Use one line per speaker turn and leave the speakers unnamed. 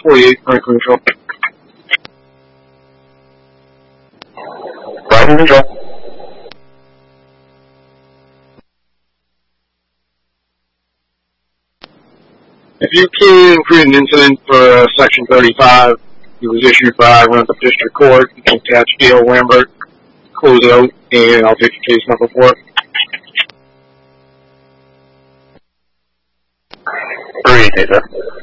48, Franklin Control.
Franklin Control.
If you can create an incident for Section 35, it was issued by Winthrop District Court. You can attach Dale Lambert, close it out, and I'll take your case number for it.
388, sir.